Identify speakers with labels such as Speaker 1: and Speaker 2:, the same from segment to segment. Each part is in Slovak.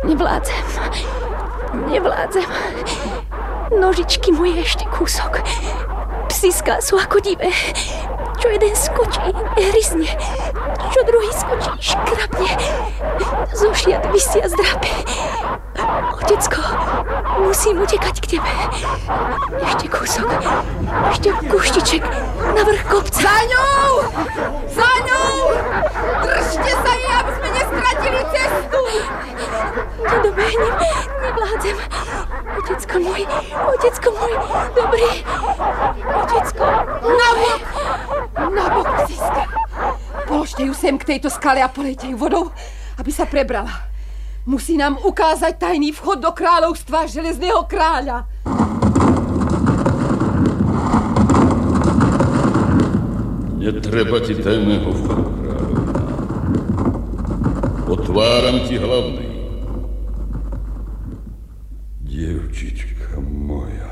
Speaker 1: Nevládzem. Nožičky moje ešte kúsok. Psíská sú ako divé. Čo jeden skočí, hryzne. Čo druhý skočí, škrapne. Zo šiat vysia zdrapy. Otecko, musím utekať k tebe. Ešte kúsok. Ešte kúštiček na vrch kopca.
Speaker 2: Za ňou! Za ňou! Držte sa jej, aby sme nestratili cestu!
Speaker 1: Nedobehnem, nevládzem. Otecko môj, dobrý. Otecko.
Speaker 2: Na bok, psíska. Položte ju sem k tejto skale a polejte ju vodou, aby sa prebrala. Musí nám ukázať tajný vchod do kráľovstva železného kráľa.
Speaker 3: Netreba ti tajného vchodu, kráľovna. Otváram ti hlavný. Dievčička moja.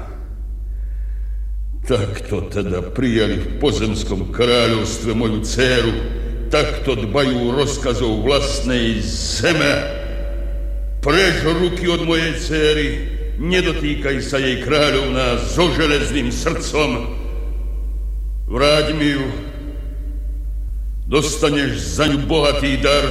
Speaker 3: Takto teda prijali v pozemskom kráľovstve moju dcéru. Takto dbajú rozkazov vlastnej zeme. Preč ruky od mojej dcéry. Nedotýkaj sa jej, kráľovná, so železným srdcom. Vráť mi ju. Dostaneš za ňu bohatý dar.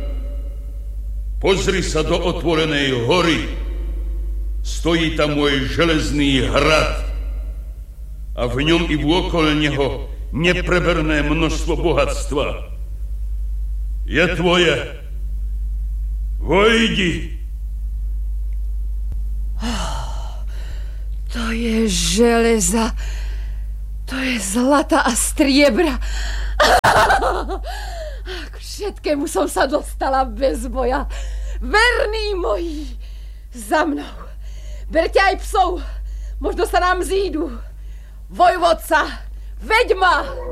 Speaker 3: Pozri sa do otvorenej hory. Stojí tam môj železný hrad. A v ňom i vôkol neho nepreberné množstvo bohatstva. Je tvoje. Vojdi.
Speaker 2: To je železa. To je zlata a striebra. K všetkému som sa dostala bez boja. Verní moji, za mnou. Berte aj psov, možno sa nám zídu. Vojvodca, veď ma!